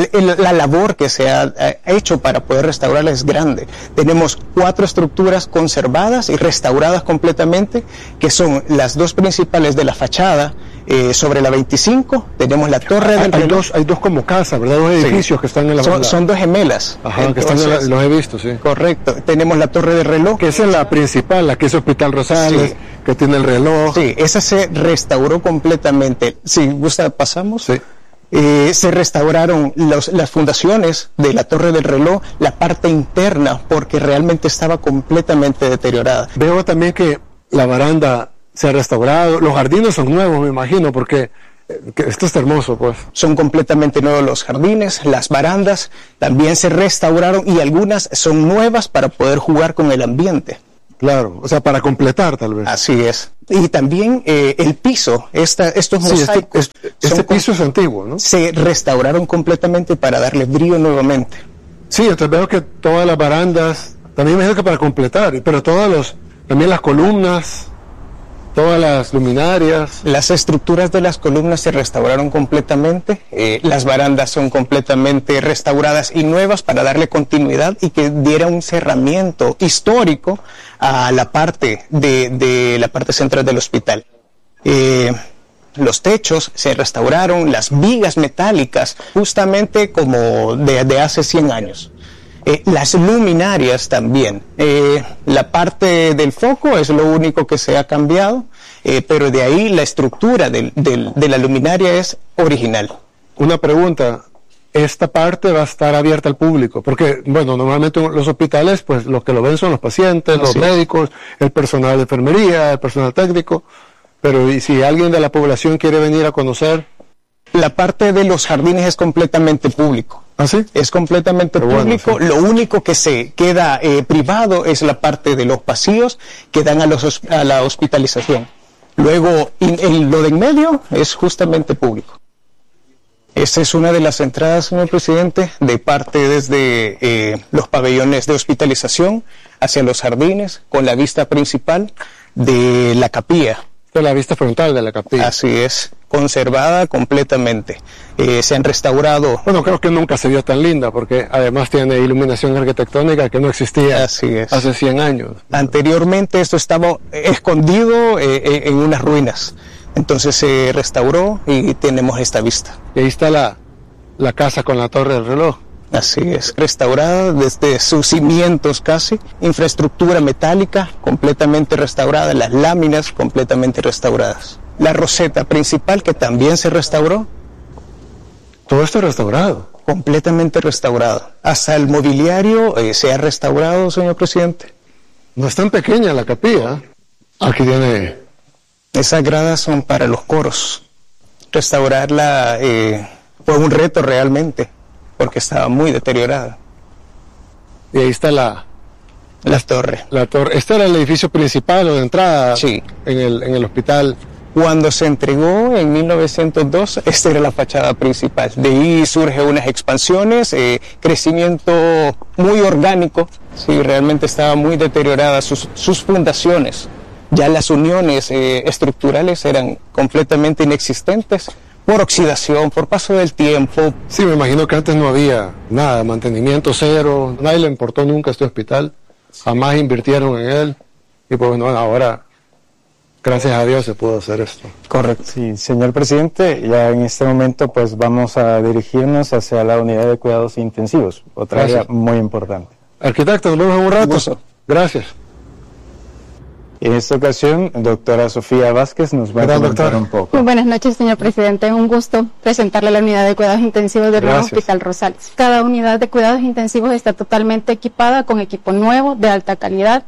la labor que se ha hecho para poder restaurarla es grande. Tenemos cuatro estructuras conservadas y restauradas completamente, que son las dos principales de la fachada, eh, sobre la veinticinco, tenemos la torre
hay,
del
hay
reloj.
Dos, hay dos como casas, ¿verdad? Dos edificios sí. que están en la...
Son, son dos gemelas.
Ajá, Entonces, que están en la, los he visto, sí.
Correcto. Tenemos la torre del reloj.
Que esa es la principal, la que es Hospital Rosales, sí. que tiene el reloj.
Sí, esa se restauró completamente. Si gusta, pasamos.
Sí.
Eh, se restauraron los, las fundaciones de la torre del reloj, la parte interna, porque realmente estaba completamente deteriorada.
Veo también que la baranda se ha restaurado, los jardines son nuevos, me imagino, porque que esto está hermoso, pues.
Son completamente nuevos los jardines, las barandas también se restauraron y algunas son nuevas para poder jugar con el ambiente.
Claro, o sea, para completar tal vez.
Así es. Y también eh, el piso, esta, estos
sí,
mosaicos...
Este, este, este piso es antiguo, ¿no?
Se restauraron completamente para darle brillo nuevamente.
Sí, entonces veo que todas las barandas, también me imagino que para completar, pero todas los, también las columnas, todas las luminarias.
Las estructuras de las columnas se restauraron completamente, eh, las barandas son completamente restauradas y nuevas para darle continuidad y que diera un cerramiento histórico a la parte de, de la parte central del hospital. Eh, los techos se restauraron, las vigas metálicas, justamente como de, de hace cien años. Eh, las luminarias también. Eh, la parte del foco es lo único que se ha cambiado, eh, pero de ahí la estructura del, del, de la luminaria es original.
Una pregunta, esta parte va a estar abierta al público, porque, bueno, normalmente los hospitales, pues los que lo ven son los pacientes, los sí. médicos, el personal de enfermería, el personal técnico, pero ¿y si alguien de la población quiere venir a conocer?
La parte de los jardines es completamente público.
¿Ah, sí?
Es completamente Pero público. Bueno, sí. Lo único que se queda eh, privado es la parte de los pasillos que dan a, los, a la hospitalización. Luego, in, en lo de en medio es justamente público. Esta es una de las entradas, señor presidente, de parte desde eh, los pabellones de hospitalización hacia los jardines, con la vista principal de la capilla.
De la vista frontal de la capilla.
Así es, conservada completamente. Eh, se han restaurado.
Bueno, creo que nunca se vio tan linda, porque además tiene iluminación arquitectónica que no existía
Así es.
hace cien años.
Anteriormente esto estaba escondido eh, en unas ruinas. Entonces se restauró y tenemos esta vista.
Y ahí está la, la casa con la torre del reloj.
Así es, restaurada desde sus cimientos casi, infraestructura metálica completamente restaurada, las láminas completamente restauradas. La roseta principal que también se restauró.
Todo esto restaurado.
Completamente restaurado. Hasta el mobiliario eh, se ha restaurado, señor presidente.
No es tan pequeña la capilla. Aquí tiene...
Esas gradas son para los coros. Restaurarla eh, fue un reto realmente, porque estaba muy deteriorada.
Y ahí está la...
La torre.
La torre. ¿Este era el edificio principal o de entrada?
Sí.
En el, en el hospital.
Cuando se entregó en mil novecientos dos, esta era la fachada principal. De ahí surgen unas expansiones, eh, crecimiento muy orgánico. Sí, realmente estaba muy deteriorada sus, sus fundaciones. Ya las uniones eh, estructurales eran completamente inexistentes por oxidación, por paso del tiempo.
Sí, me imagino que antes no había nada, mantenimiento cero, nadie le importó nunca este hospital, jamás invirtieron en él y pues bueno, ahora gracias a Dios se pudo hacer esto.
Correcto. Sí, señor presidente, ya en este momento pues vamos a dirigirnos hacia la unidad de cuidados intensivos, otra área muy importante.
Arquitecto, nos vemos en un rato.
Gusto.
Gracias.
En esta ocasión, doctora Sofía Vázquez nos va a comentar un poco.
Muy buenas noches, señor presidente. Un gusto presentarle la unidad de cuidados intensivos del nuevo Hospital Rosales. Cada unidad de cuidados intensivos está totalmente equipada con equipo nuevo, de alta calidad.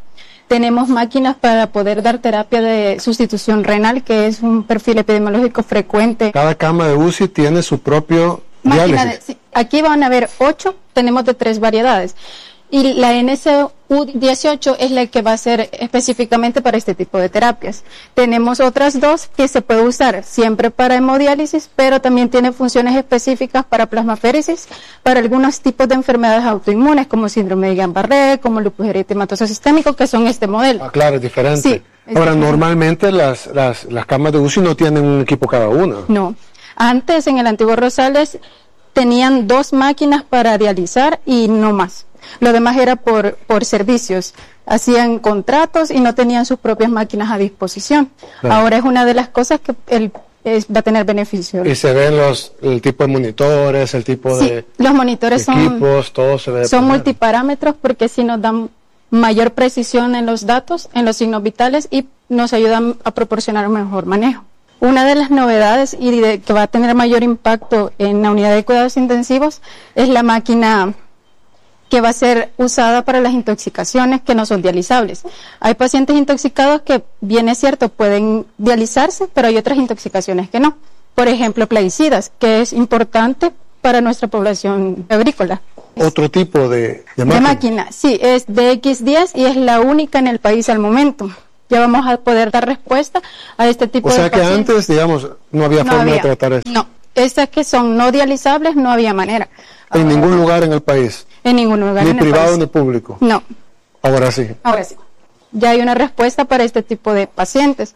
Tenemos máquinas para poder dar terapia de sustitución renal, que es un perfil epidemiológico frecuente.
Cada cama de U C I tiene su propio
Máquina
diálisis.
de, sí, aquí van a haber ocho, tenemos de tres variedades. Y la N S U dieciocho es la que va a ser específicamente para este tipo de terapias. Tenemos otras dos que se puede usar siempre para hemodiálisis, pero también tiene funciones específicas para plasmaféresis, para algunos tipos de enfermedades autoinmunes, como síndrome de Guillain-Barré, como lupus eritematoso sistémico, que son este modelo.
Ah, claro, es diferente.
Sí, es
Ahora,
diferente.
normalmente las, las, las camas de U C I no tienen un equipo cada una.
No. Antes, en el antiguo Rosales, tenían dos máquinas para dializar y no más. Lo demás era por, por servicios. Hacían contratos y no tenían sus propias máquinas a disposición.
Claro.
Ahora es una de las cosas que el, es, va a tener beneficio.
Y se ven los, el tipo de monitores, el tipo
Sí,
de
los monitores son,
equipos, todo se ve. de
son
primera.
multiparámetros porque sí nos dan mayor precisión en los datos, en los signos vitales y nos ayudan a proporcionar un mejor manejo. Una de las novedades y de, que va a tener mayor impacto en la unidad de cuidados intensivos es la máquina que va a ser usada para las intoxicaciones que no son dializables. Hay pacientes intoxicados que, bien es cierto, pueden dializarse, pero hay otras intoxicaciones que no. Por ejemplo, plaguicidas, que es importante para nuestra población agrícola.
Otro tipo de, de máquina.
De máquina, sí, es D X diez y es la única en el país al momento. Ya vamos a poder dar respuesta a este tipo
O
de
sea que
pacientes.
antes, digamos, no había
No
forma
había,
de tratar eso.
No, estas que son no dializables no había manera.
En ningún lugar en el país.
En ningún lugar
Ni
en el
privado
país.
ni público.
No,
Ahora sí.
ahora sí. Ya hay una respuesta para este tipo de pacientes.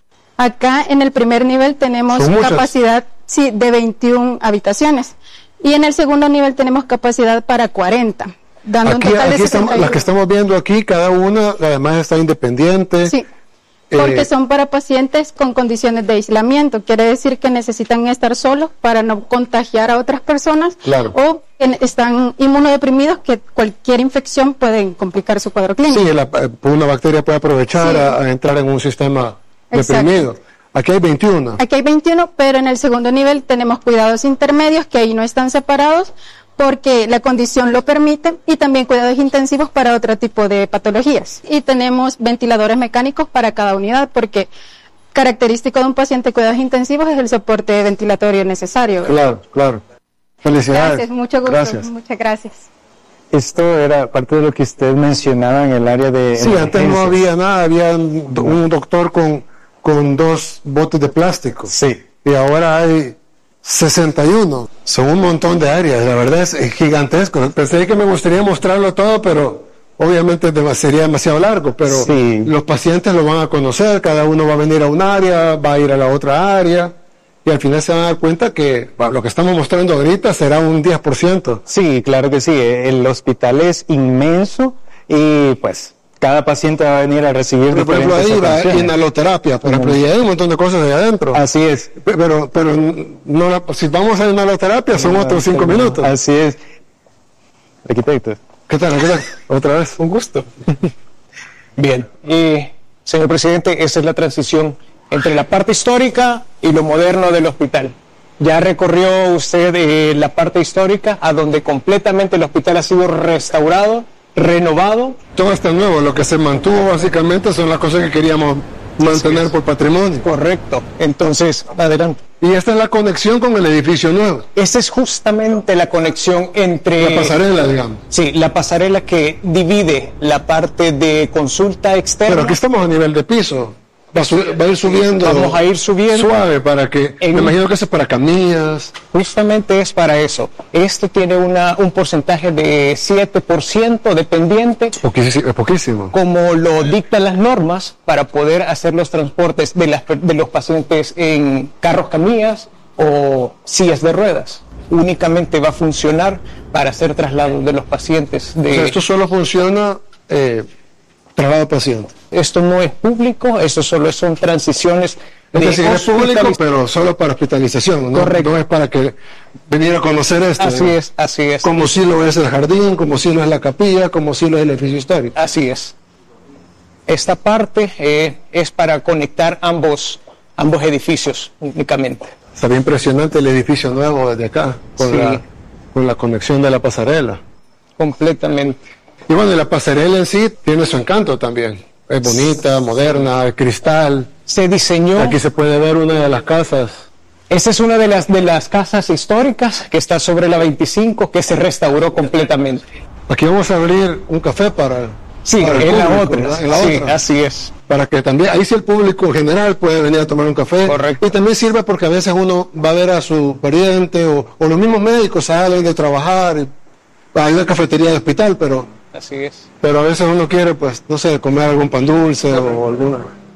Acá en el primer nivel tenemos
Son muchas.
capacidad sí, de veintiuna habitaciones. Y en el segundo nivel tenemos capacidad para cuarenta, dando
Aquí,
un total de
aquí estamos,
sesenta y uno.
las que estamos viendo aquí, cada una además está independiente.
Sí, porque
Eh,
son para pacientes con condiciones de aislamiento. Quiere decir que necesitan estar solos para no contagiar a otras personas.
Claro.
O que están inmunodeprimidos, que cualquier infección puede complicar su cuadro clínico.
Sí, la, eh, una bacteria puede aprovechar
Sí.
a, a entrar en un sistema
Exacto.
deprimido. Aquí hay veintiuno.
Aquí hay veintiuno, pero en el segundo nivel tenemos cuidados intermedios que ahí no están separados porque la condición lo permite y también cuidados intensivos para otro tipo de patologías. Y tenemos ventiladores mecánicos para cada unidad porque característico de un paciente de cuidados intensivos es el soporte ventilatorio necesario.
Claro, claro. Felicidades.
Gracias, mucho gusto.
Gracias.
Muchas gracias.
Esto era parte de lo que usted mencionaba en el área de
Sí, antes no
emergencias.
había nada, había un, un doctor con, con dos botes de plástico.
Sí.
Y ahora hay sesenta y uno. Son un montón de áreas, la verdad es, es gigantesco. Pensé que me gustaría mostrarlo todo, pero obviamente dem- sería demasiado largo. Pero
Sí.
los pacientes lo van a conocer, cada uno va a venir a un área, va a ir a la otra área. Y al final se van a dar cuenta que bueno, lo que estamos mostrando ahorita será un diez por ciento.
Sí, claro que sí. El hospital es inmenso y pues cada paciente va a venir a recibir
Por ejemplo,
diferentes
ahí va
atenciones.
inhaloterapia, por ejemplo, y hay un montón de cosas ahí adentro.
Así es.
Pero, pero no la- si vamos a inhaloterapia son otros cinco minutos.
Así es. Arquitecto.
¿Qué tal? ¿Qué tal? Otra vez.
Un gusto. Bien, y señor presidente, esa es la transición entre la parte histórica y lo moderno del hospital. Ya recorrió usted eh, la parte histórica, a donde completamente el hospital ha sido restaurado, renovado.
Todo está nuevo. Lo que se mantuvo básicamente son las cosas que queríamos mantener por patrimonio.
Correcto. Entonces, adelante.
Y esta es la conexión con el edificio nuevo.
Esta es justamente la conexión entre...
La pasarela, digamos.
Sí, la pasarela que divide la parte de consulta externa.
Pero aquí estamos a nivel de piso. Va a, su- va a ir subiendo.
Vamos a ir subiendo.
Suave para que.
En-
Me imagino que eso es para camillas.
Justamente es para eso. Esto tiene una, un porcentaje de siete por ciento dependiente,
Poquísimo. Es poquísimo.
como lo dictan las normas, para poder hacer los transportes de, las, de los pacientes en carros camillas o sillas de ruedas. Únicamente va a funcionar para hacer traslados de los pacientes. De,
O sea, esto solo funciona eh, traslado de paciente.
esto no es público, esto solo son transiciones
Es
de
decir, es público,
hospitalización.
pero solo para hospitalización. ¿no?
Correcto.
No es para que venir a conocer esto.
Así
¿no?
es, así es.
Como si lo es el jardín, como si lo es la capilla, como si lo es el edificio histórico.
Así es. Esta parte eh, es para conectar ambos, ambos edificios únicamente.
Está bien impresionante el edificio nuevo desde acá, con,
Sí.
la, con la conexión de la pasarela.
Completamente.
Y bueno, y la pasarela en sí tiene su encanto también. Es bonita, moderna, de cristal.
Se diseñó...
Aquí se puede ver una de las casas.
Esa es una de las, de las casas históricas que está sobre la veinticinco, que se restauró completamente.
Aquí vamos a abrir un café para...
Sí,
para el
en,
público,
la otra,
en la
sí,
otra.
así es.
Para que también, ahí sí el público en general puede venir a tomar un café.
Correcto.
Y también sirve porque a veces uno va a ver a su pariente o, o los mismos médicos salen de trabajar. Y, hay una cafetería de hospital, pero...
Así es.
Pero a veces uno quiere, pues, no sé, comer algún pan dulce o alguna...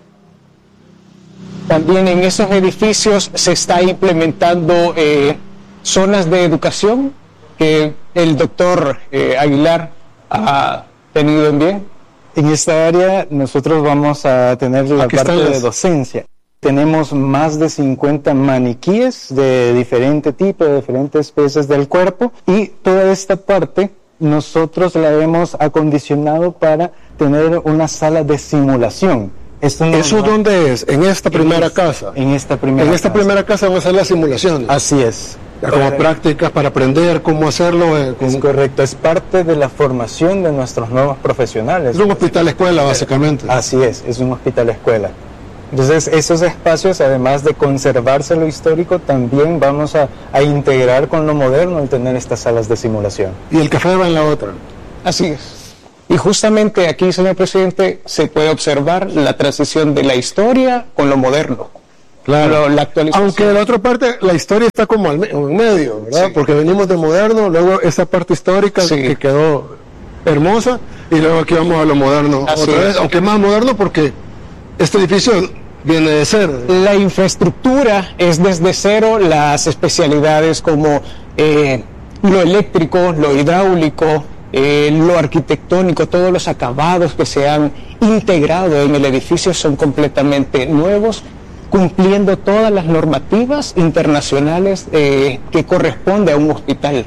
También en esos edificios se está implementando eh, zonas de educación que el doctor eh, Aguilar ha tenido en bien.
En esta área nosotros vamos a tener la
Aquí
parte
están
de
las-
docencia. Tenemos más de cincuenta maniquíes de diferente tipo, de diferentes especies del cuerpo, y toda esta parte nosotros la hemos acondicionado para tener una sala de simulación. Esto nos
¿Eso
va-
dónde es? En esta primera
en,
casa.
En esta primera
En esta
casa.
primera casa van a hacer las simulaciones.
Así es.
Ya como
Para-
prácticas para aprender cómo hacerlo. eh, con-
Es correcto, es parte de la formación de nuestros nuevos profesionales.
es un hospital escuela, básicamente.
Así es, es un hospital escuela. Entonces, esos espacios, además de conservarse lo histórico, también vamos a, a integrar con lo moderno al tener estas salas de simulación.
Y el café va en la otra.
Así es. Y justamente aquí, señor presidente, se puede observar la transición de la historia con lo moderno. Lo- la actualización.
Aunque de la otra parte, la historia está como al me- en medio, ¿verdad?
Sí.
Porque venimos de moderno, luego esa parte histórica
Sí.
que quedó hermosa, y luego aquí vamos a lo moderno
Así
otra
es.
vez, aunque más moderno porque este edificio viene de ser.
La infraestructura es desde cero, las especialidades como eh, lo eléctrico, lo hidráulico, eh, lo arquitectónico, todos los acabados que se han integrado en el edificio son completamente nuevos, cumpliendo todas las normativas internacionales eh, que corresponde a un hospital.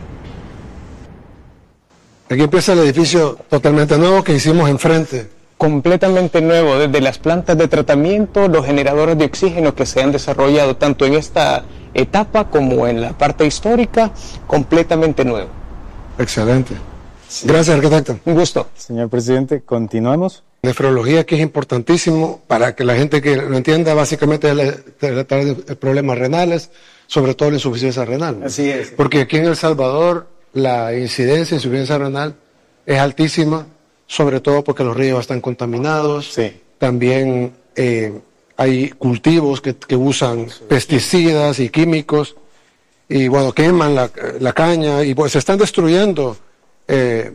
Aquí empieza el edificio totalmente nuevo que hicimos enfrente.
Completamente nuevo, desde las plantas de tratamiento, los generadores de oxígeno que se han desarrollado tanto en esta etapa como en la parte histórica, completamente nuevo.
Excelente. Gracias, arquitecto.
Un gusto.
Señor presidente, continuamos.
Nefrología, que es importantísimo para que la gente que lo entienda, básicamente es la- tratar de problemas renales, sobre todo la insuficiencia renal.
Así es.
Porque aquí en El Salvador la incidencia de insuficiencia renal es altísima, sobre todo porque los ríos están contaminados.
Sí.
También eh, hay cultivos que, que usan pesticidas y químicos y bueno, queman la, la caña y pues se están destruyendo eh,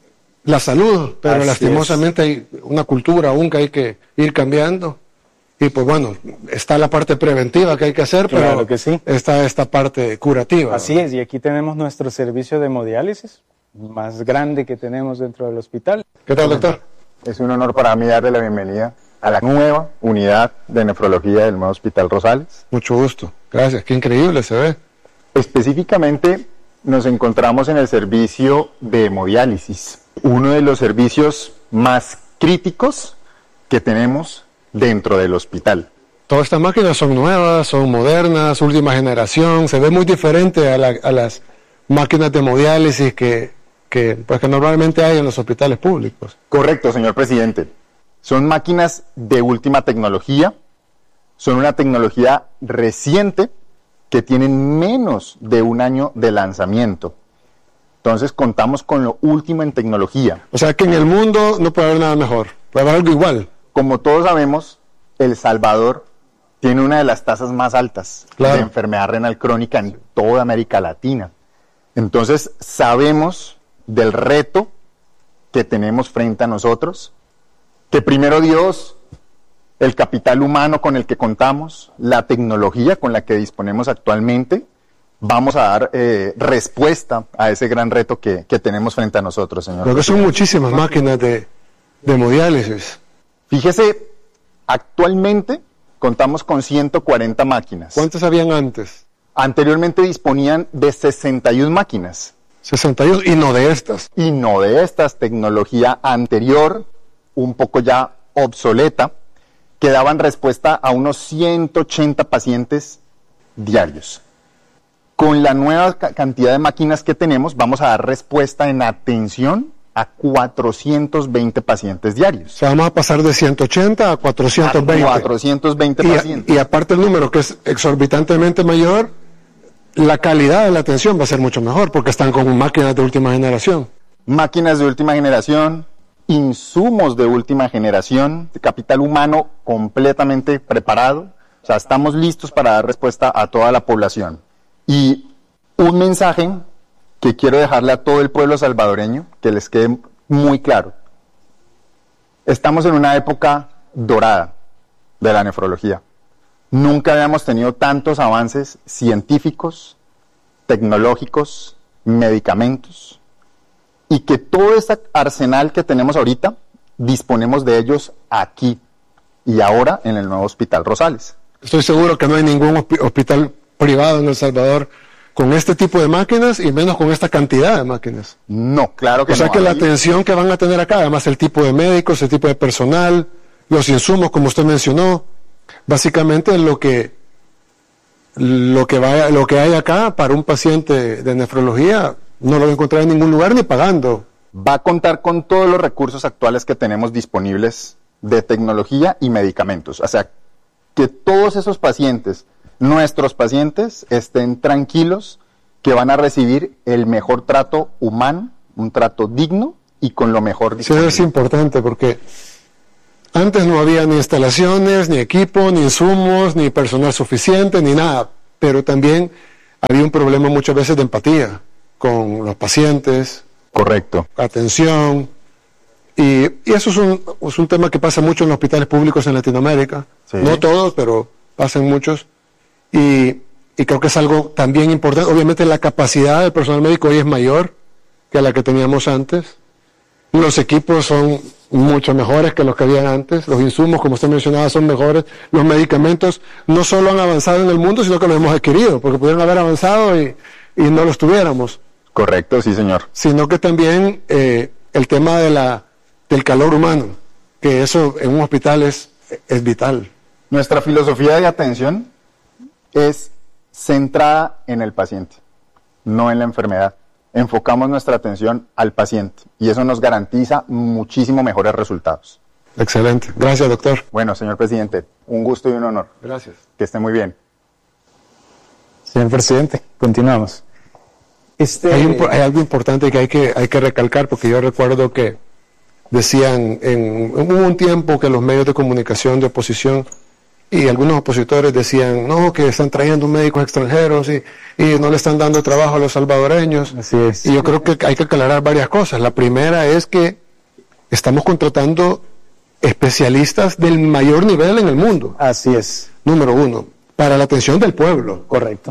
la salud, pero
Así
lastimosamente hay una cultura aún que hay que ir cambiando. Y pues bueno, está la parte preventiva que hay que hacer,
Claro
pero
que sí.
está esta parte curativa.
Así es, y aquí tenemos nuestro servicio de hemodiálisis, más grande que tenemos dentro del hospital.
¿Qué tal, doctor?
Es un honor para mí darle la bienvenida a la nueva unidad de nefrología del nuevo Hospital Rosales.
Mucho gusto. Gracias. Qué increíble se ve.
Específicamente nos encontramos en el servicio de hemodiálisis, uno de los servicios más críticos que tenemos dentro del hospital.
Todas estas máquinas son nuevas, son modernas, última generación, se ve muy diferente a, la- a las máquinas de hemodiálisis que, que, pues, que normalmente hay en los hospitales públicos.
Correcto, señor presidente. Son máquinas de última tecnología, son una tecnología reciente que tienen menos de un año de lanzamiento. Entonces contamos con lo último en tecnología.
O sea que en el mundo no puede haber nada mejor, puede haber algo igual.
Como todos sabemos, El Salvador tiene una de las tasas más altas
Claro.
de enfermedad renal crónica en toda América Latina. Entonces sabemos del reto que tenemos frente a nosotros, que primero Dios, el capital humano con el que contamos, la tecnología con la que disponemos actualmente, vamos a dar eh, respuesta a ese gran reto que, que tenemos frente a nosotros, señor.
Porque son muchísimas máquinas de, de hemodiálisis.
Fíjese, actualmente contamos con ciento cuarenta máquinas.
¿Cuántas habían antes?
Anteriormente disponían de sesenta y una máquinas.
sesenta y uno y no de estas.
Y no de estas, tecnología anterior, un poco ya obsoleta, que daban respuesta a unos ciento ochenta pacientes diarios. Con la nueva ca- cantidad de máquinas que tenemos, vamos a dar respuesta en atención a cuatrocientos veinte pacientes diarios.
O sea, vamos a pasar de ciento ochenta a cuatrocientos veinte.
A cuatrocientos veinte
y,
pacientes.
Y aparte el número, que es exorbitantemente mayor, la calidad de la atención va a ser mucho mejor, porque están con máquinas de última generación.
Máquinas de última generación, insumos de última generación, capital humano completamente preparado. O sea, estamos listos para dar respuesta a toda la población. Y un mensaje que quiero dejarle a todo el pueblo salvadoreño, que les quede muy claro. Estamos en una época dorada de la nefrología. Nunca habíamos tenido tantos avances científicos, tecnológicos, medicamentos, y que todo este arsenal que tenemos ahorita, disponemos de ellos aquí y ahora en el nuevo Hospital Rosales.
Estoy seguro que no hay ningún hospital privado en El Salvador con este tipo de máquinas y menos con esta cantidad de máquinas.
No, claro que no.
O sea
no,
que
hay...
la atención que van a tener acá, además el tipo de médicos, el tipo de personal, los insumos, como usted mencionó, básicamente lo que lo que vaya, lo que hay acá para un paciente de nefrología no lo va a encontrar en ningún lugar ni pagando.
Va a contar con todos los recursos actuales que tenemos disponibles de tecnología y medicamentos. O sea, que todos esos pacientes, nuestros pacientes, estén tranquilos que van a recibir el mejor trato humano, un trato digno y con lo mejor disponible.
Eso es importante porque antes no había ni instalaciones, ni equipo, ni insumos, ni personal suficiente, ni nada. Pero también había un problema muchas veces de empatía con los pacientes.
Correcto.
Atención. Y, y eso es un, es un tema que pasa mucho en los hospitales públicos en Latinoamérica. Sí. No todos, pero pasan muchos. Y, y creo que es algo también importante. Obviamente la capacidad del personal médico hoy es mayor que la que teníamos antes. Los equipos son mucho mejores que los que habían antes. Los insumos, como usted mencionaba, son mejores. Los medicamentos no solo han avanzado en el mundo, sino que los hemos adquirido, porque pudieron haber avanzado y, y no los tuviéramos.
Correcto, sí, señor.
Sino que también eh, el tema de la, del calor humano, que eso en un hospital es, es vital.
Nuestra filosofía de atención es centrada en el paciente, no en la enfermedad. Enfocamos nuestra atención al paciente y eso nos garantiza muchísimo mejores resultados.
Excelente. Gracias, doctor.
Bueno, señor presidente, un gusto y un honor.
Gracias.
Que esté muy bien.
Señor presidente, continuamos.
Este... Hay, un, hay algo importante que hay, que hay que recalcar, porque yo recuerdo que decían, en, hubo un tiempo que los medios de comunicación de oposición y algunos opositores decían, no, que están trayendo médicos extranjeros y, y no le están dando trabajo a los salvadoreños.
Así es.
Y yo creo que hay que aclarar varias cosas. La primera es que estamos contratando especialistas del mayor nivel en el mundo.
Así es.
Número uno, para la atención del pueblo.
Correcto.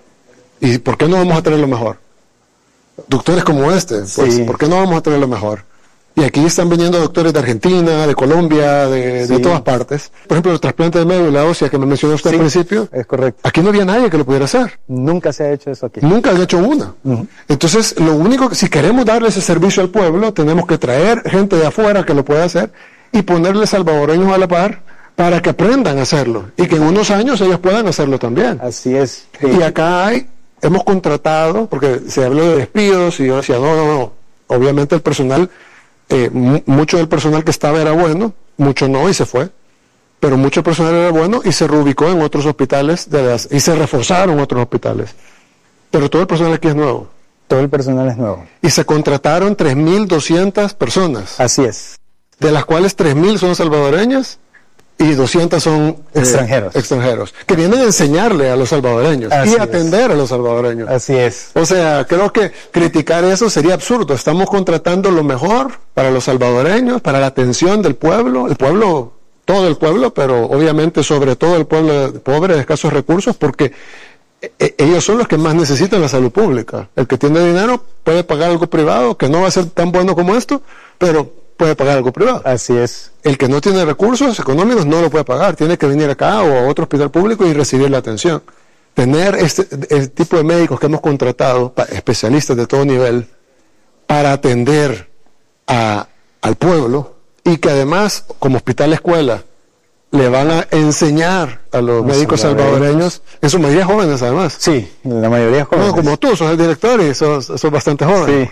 ¿Y por qué no vamos a traer lo mejor? Doctores como este, pues, sí. ¿Por qué no vamos a traer lo mejor? Y aquí están viniendo doctores de Argentina, de Colombia, de, sí. de todas partes. Por ejemplo, el trasplante de médula ósea que me mencionó usted sí, al principio.
Es correcto.
Aquí no había nadie que lo pudiera hacer.
Nunca se ha hecho eso aquí.
Nunca han hecho una. Uh-huh. Entonces, lo único que, si queremos darle ese servicio al pueblo, tenemos que traer gente de afuera que lo pueda hacer y ponerle salvadoreños a la par para que aprendan a hacerlo y que en unos años ellos puedan hacerlo también.
Así es.
Sí. Y acá hay, hemos contratado, porque se habló de despidos y yo decía, no, no, no. Obviamente el personal... Eh, mucho del personal que estaba era bueno, mucho no y se fue, pero mucho personal era bueno y se reubicó en otros hospitales de las, y se reforzaron otros hospitales. Pero todo el personal aquí es nuevo.
Todo el personal es nuevo.
Y se contrataron tres mil doscientas personas.
Así es.
De las cuales tres mil son salvadoreñas y doscientas son eh,
extranjeros.
extranjeros, que vienen a enseñarle a los salvadoreños Así y a atender
es.
a los salvadoreños.
Así es.
O sea, creo que criticar eso sería absurdo. Estamos contratando lo mejor para los salvadoreños, para la atención del pueblo, el pueblo, todo el pueblo, pero obviamente sobre todo el pueblo pobre de escasos recursos, porque ellos son los que más necesitan la salud pública. El que tiene dinero puede pagar algo privado, que no va a ser tan bueno como esto, pero puede pagar algo privado.
Así es.
El que no tiene recursos económicos no lo puede pagar, tiene que venir acá o a otro hospital público y recibir la atención. Tener este el tipo de médicos que hemos contratado, especialistas de todo nivel, para atender a, al pueblo y que además, como hospital escuela, le van a enseñar a los, los médicos salvadoreños, en su mayoría jóvenes además.
Sí, la mayoría jóvenes.
No, como tú, sos el director y sos, sos bastante joven.
Sí.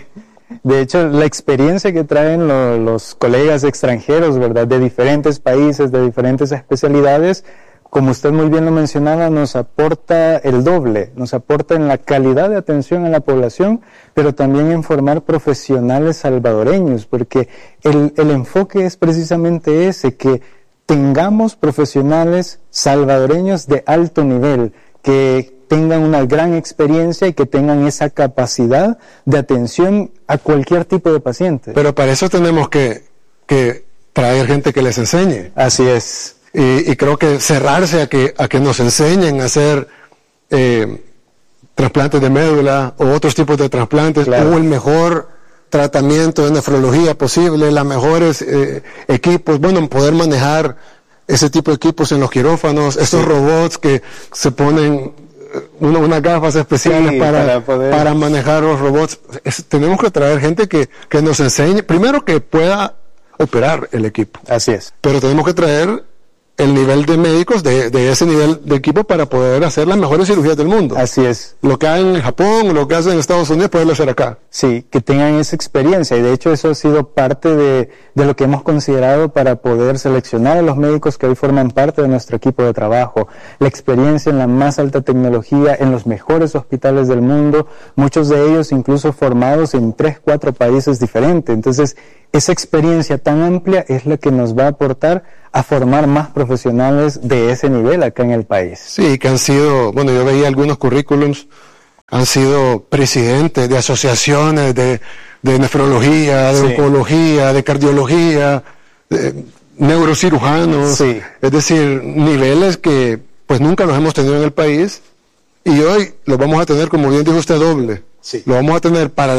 De hecho, la experiencia que traen lo, los colegas extranjeros, ¿verdad?, de diferentes países, de diferentes especialidades, como usted muy bien lo mencionaba, nos aporta el doble, nos aporta en la calidad de atención a la población, pero también en formar profesionales salvadoreños, porque el, el enfoque es precisamente ese, que tengamos profesionales salvadoreños de alto nivel, que tengan una gran experiencia y que tengan esa capacidad de atención a cualquier tipo de paciente.
Pero para eso tenemos que, que traer gente que les enseñe.
Así es.
Y, y creo que cerrarse a que, a que nos enseñen a hacer eh, trasplantes de médula o otros tipos de trasplantes, claro, o el mejor tratamiento de nefrología posible, los mejores eh, equipos, bueno, poder manejar ese tipo de equipos en los quirófanos, estos sí. robots que se ponen una, unas gafas especiales sí, para, para, poder... para manejar los robots. Es, tenemos que traer gente que, que nos enseñe, primero que pueda operar el equipo.
Así es.
Pero tenemos que traer el nivel de médicos de, de ese nivel de equipo para poder hacer las mejores cirugías del mundo.
Así es.
Lo que hay en Japón, lo que hacen en Estados Unidos, poderlo hacer acá.
Sí, que tengan esa experiencia, y de hecho eso ha sido parte de, de lo que hemos considerado para poder seleccionar a los médicos que hoy forman parte de nuestro equipo de trabajo. La experiencia en la más alta tecnología, en los mejores hospitales del mundo, muchos de ellos incluso formados en tres, cuatro países diferentes. Entonces, esa experiencia tan amplia es la que nos va a aportar a formar más profesionales de ese nivel acá en el país.
Sí, que han sido, bueno, yo veía algunos currículums, han sido presidentes de asociaciones de, de nefrología, de sí. oncología, de cardiología, de neurocirujanos, sí. es decir, niveles que pues nunca los hemos tenido en el país, y hoy los vamos a tener, como bien dijo usted, doble. Sí. Lo vamos a tener para